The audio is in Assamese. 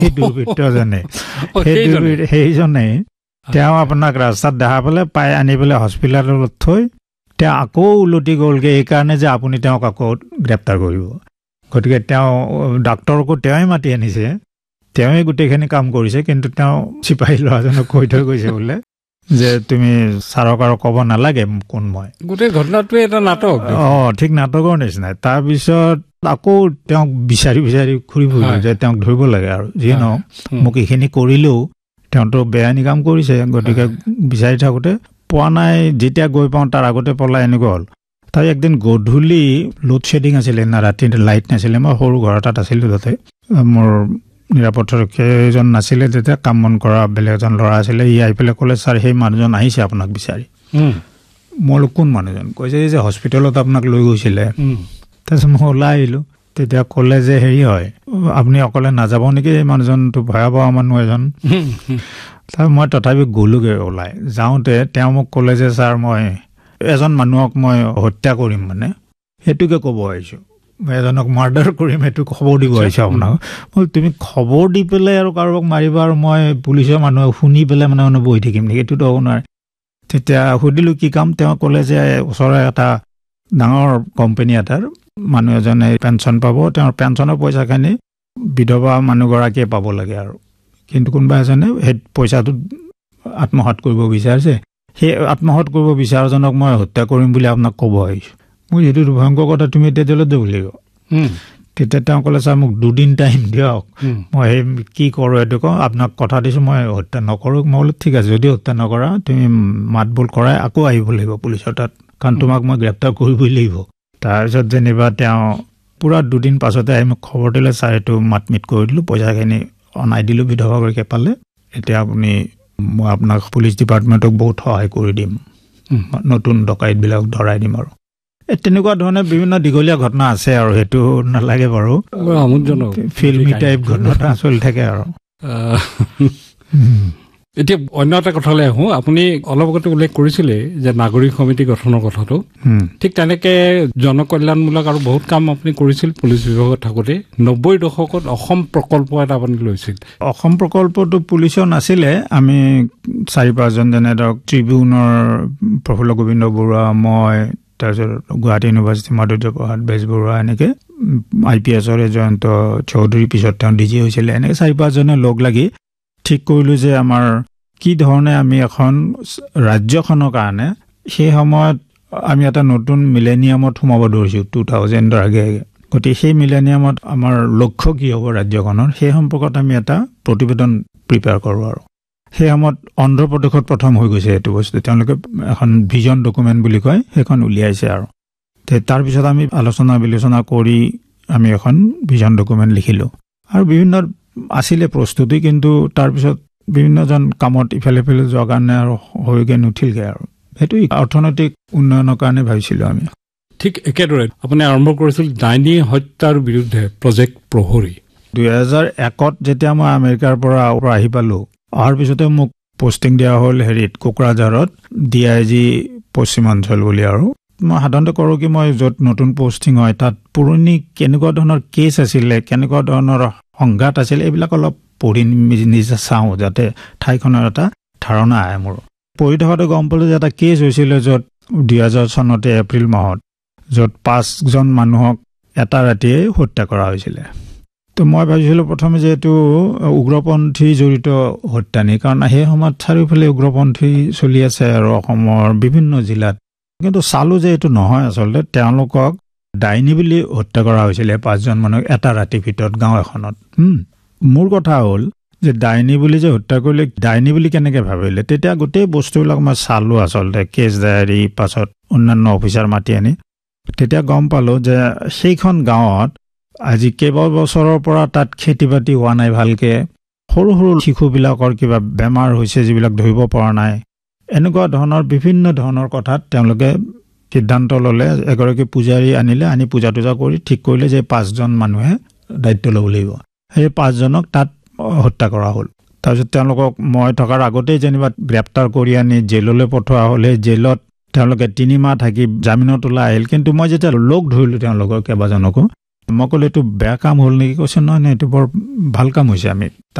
দুৰ্বৃত্তজনে সেইজনে তেওঁ আপোনাক ৰাস্তাত দেখা পালে পাই আনি পেলাই হস্পিটেলত থৈ তেওঁ আকৌ উলটি গ'লগৈ এইকাৰণে যে আপুনি তেওঁক আকৌ গ্ৰেপ্তাৰ কৰিব। গতিকে তেওঁ ডাক্তৰকো তেওঁৱে মাতি আনিছে, তেওঁৱে গোটেইখিনি কাম কৰিছে, কিন্তু তেওঁ চিপাহী ল'ৰাজনক কৈ থৈ গৈছে বোলে যে তুমি ছাৰক আৰু ক'ব নালাগে কোন মই। গোটেই ঘটনাটোৱে এটা নাটক। ঠিক নাটকৰ নিচিনাই। তাৰপিছত আকৌ তেওঁক বিচাৰি ঘূৰি ফুৰিলোঁ যে তেওঁক ধৰিব লাগে আৰু যিয়ে নহওক মোক এইখিনি কৰিলেও তেওঁতো বেয়ানি কাম কৰিছে। গতিকে বিচাৰি থাকোঁতে পোৱা নাই, যেতিয়া গৈ পাওঁ তাৰ আগতে পলাই এনেকুৱা হ'ল। তাই একদিন গধূলি লোড শ্বেডিং আছিলে না, ৰাতি লাইট নাছিলে। মই সৰু ঘৰ এটাত আছিলোঁ, তাতে মোৰ নিৰাপত্তাৰক্ষী এজন নাছিলে তেতিয়া, কাম বন কৰা বেলেগ এজন ল'ৰা আছিলে। ই আহি পেলাই ক'লে ছাৰ সেই মানুহজন আহিছে আপোনাক বিচাৰি। মই বোলো কোন মানুহজন? কৈছে যে হস্পিটেলত আপোনাক লৈ গৈছিলে। তাৰপিছত মই ওলাই আহিলোঁ, তেতিয়া ক'লে যে হেৰি হয় আপুনি অকলে নাযাব নেকি, এই মানুহজনটো ভয়াৱহ মানুহ এজন। তাৰ মই তথাপি গ'লোগৈ। ওলাই যাওঁতে তেওঁ মোক ক'লে যে ছাৰ মই এজন মানুহক মই হত্যা কৰিম, মানে সেইটোকে ক'ব আহিছোঁ, মই এজনক মাৰ্ডাৰ কৰিম, সেইটো খবৰ দিব আহিছোঁ আপোনাক। মই তুমি খবৰ দি পেলাই আৰু কাৰোবাক মাৰিবা আৰু মই পুলিচৰ মানুহে শুনি পেলাই মানে বহি থাকিম নেকি, সেইটোতো হ'ব নোৱাৰে। তেতিয়া সুধিলোঁ কি কাম? তেওঁ ক'লে যে ওচৰৰে এটা ডাঙৰ কোম্পানী এটাৰ মানুহ এজনে পেঞ্চন পাব, তেওঁৰ পেঞ্চনৰ পইচাখিনি বিধৱা মানুহগৰাকীয়ে পাব লাগে আৰু, কিন্তু কোনোবা এজনে সেই পইচাটো আত্মসাৎ কৰিব বিচাৰিছে। সেই আত্মসাৎ কৰিব বিচৰাজনক মই হত্যা কৰিম বুলি আপোনাক ক'ব আহিছোঁ। মই সেইটো ভয়ংকৰ কথা, তুমি এতিয়া জেলত যাব লাগিব। তেতিয়া তেওঁ ক'লে ছাৰ মোক 2 দিন টাইম দিয়ক, মই সেই কি কৰোঁ এইটো কওঁ, আপোনাক কথা দিছোঁ মই হত্যা নকৰোঁ। মই বোলো ঠিক আছে, যদি হত্যা নকৰা তুমি মাত বোল কৰাই আকৌ আহিব লাগিব পুলিচৰ তাত, কাৰণ তোমাক মই গ্ৰেপ্তাৰ কৰিবই লাগিব। তাৰপিছত যেনিবা তেওঁ পূৰা 2 দিন পাছতে আহি মোক খবৰ দিলে, ছাৰ এইটো মাতমিত কৰি দিলোঁ, পইচাখিনি অনাই দিলোঁ, বিধৱাগৰাকীয়ে পালে, এতিয়া আপুনি মই আপোনাক পুলিচ ডিপাৰ্টমেণ্টক বহুত সহায় কৰি দিম, নতুন ডকাইতবিলাক ধৰাই দিম আৰু তেনেকুৱা ধৰণে বিভিন্ন দীঘলীয়া ঘটনা আছে আৰু সেইটো নালাগে বাৰু, আমোদজনক ফিল্মি টাইপ ঘটনা চলি থাকে আৰু। এতিয়া অন্য এটা কথালৈ আহোঁ। আপুনি অলপ আগতে উল্লেখ কৰিছিলে যে নাগৰিক সমিতি গঠনৰ কথাটো, ঠিক তেনেকে জনকল্যাণমূলক আৰু বহুত কাম আপুনি কৰিছিল পুলিচ বিভাগত থাকোঁতে। 90 দশকত অসম প্ৰকল্প এটা আপুনি লৈছিল। অসম প্ৰকল্পটো পুলিচৰ নাছিলে, আমি 4-5জন, যেনে ধৰক ট্ৰিবিউনৰ প্ৰফুল্ল গোবিন্দ বৰুৱা, মই, তাৰপিছত গুৱাহাটী ইউনিভাৰ্চিটি মাধুৰ্য প্ৰসাদ বেজবৰুৱা, এনেকৈ IPSৰ জয়ন্ত চৌধুৰী, পিছত তেওঁ DG হৈছিলে, এনেকৈ 4-5জনে লগ লাগি ঠিক কৰিলোঁ যে আমাৰ কি ধৰণে আমি এখন ৰাজ্যখনৰ কাৰণে সেই সময়ত আমি এটা নতুন মিলেনিয়ামত সোমাব ধৰিছোঁ 2000ৰ আগে আগে। গতিকে সেই মিলেনিয়ামত আমাৰ লক্ষ্য কি হ'ব ৰাজ্যখনৰ, সেই সম্পৰ্কত আমি এটা প্ৰতিবেদন প্ৰিপেয়াৰ কৰোঁ আৰু সেই সময়ত অন্ধ্ৰপ্ৰদেশত প্ৰথম হৈ গৈছে এইটো বস্তু। তেওঁলোকে এখন ভিজন ডকুমেণ্ট বুলি কয়, সেইখন উলিয়াইছে আৰু তাৰপিছত আমি আলোচনা বিলোচনা কৰি আমি এখন ভিজন ডকুমেণ্ট লিখিলোঁ আৰু বিভিন্ন আছিলে প্ৰস্তুতি, কিন্তু তাৰপিছত বিভিন্নজন কামত ইফালে সিফালে যোৱাৰ কাৰণে আৰু হৈগে নুঠিলগৈ আৰু সেইটো অৰ্থনৈতিক উন্নয়নৰ কাৰণে ভাবিছিলোঁ আমি। ঠিক একেদৰে আপুনি আৰম্ভ কৰিছিল ডাইনী হত্যাৰ বিৰুদ্ধে প্ৰজেক্ট প্ৰহৰী। 2001ত যেতিয়া মই আমেৰিকাৰ পৰা আহি পালোঁ, অহাৰ পিছতে মোক পষ্টিং দিয়া হ'ল হেৰিত কোকৰাঝাৰত, DIG পশ্চিমাঞ্চল বুলি। আৰু মই সাধাৰণতে কৰোঁ কি, মই য'ত নতুন পষ্টিং হয় তাত পুৰণি কেনেকুৱা ধৰণৰ কেছ আছিলে, কেনেকুৱা ধৰণৰ সংঘাত আছিলে, এইবিলাক অলপ পঢ়ি নিজে চাওঁ যাতে ঠাইখনৰ এটা ধাৰণা আহে মোৰ। পঢ়ি থকাতে গম পালোঁ যে এটা কেছ হৈছিলে য'ত 2000 চনতে এপ্ৰিল মাহত, য'ত 5জন মানুহক এটা ৰাতিয়ে হত্যা কৰা হৈছিলে। তো মই ভাবিছিলোঁ প্ৰথমে যে এইটো উগ্ৰপন্থী জড়িত হত্যা নেকি, কাৰণ সেই সময়ত চাৰিওফালে উগ্ৰপন্থী চলি আছে আৰু অসমৰ বিভিন্ন জিলাত। কিন্তু চালোঁ যে এইটো নহয়, আচলতে তেওঁলোকক ডাইনী বুলি হত্যা কৰা হৈছিলে 5জন মানুহক এটা ৰাতিৰ ভিতৰত গাঁও এখনত। মোৰ কথা হ'ল যে ডাইনী বুলি যে হত্যা কৰিলে, ডাইনী বুলি কেনেকৈ ভাবিলে? তেতিয়া গোটেই বস্তুবিলাক মই চালোঁ আচলতে, কেছ ডায়েৰী, পাছত অন্যান্য অফিচাৰ মাতি আনি তেতিয়া গম পালোঁ যে সেইখন গাঁৱত আজি কেইবছৰৰ পৰা তাত খেতি বাতি হোৱা নাই ভালকৈ, সৰু সৰু শিশুবিলাকৰ কিবা বেমাৰ হৈছে যিবিলাক ধৰিব পৰা নাই, এনেকুৱা ধৰণৰ বিভিন্ন ধৰণৰ কথাত তেওঁলোকে সিদ্ধান্ত ল'লে। এগৰাকী পূজাৰী আনিলে, আনি পূজা টুজা কৰি ঠিক কৰিলে যে 5জন মানুহে দায়িত্ব ল'ব লাগিব। সেই 5জনক তাত হত্যা কৰা হ'ল। তাৰপিছত তেওঁলোকক মই থকাৰ আগতেই যেনিবা গ্ৰেপ্তাৰ কৰি আনি জেললৈ পঠোৱা হ'ল। সেই জেলত তেওঁলোকে 3 মাহ থাকি জামিনত ওলাই আহিল। কিন্তু মই যেতিয়া লগ ধৰিলোঁ তেওঁলোকৰ কেইবাজনকো, মই ক'লো এইটো বেয়া কাম হ'ল নেকি? কৈছে নহয়, এইটো বৰ ভাল কাম হৈছে। আমি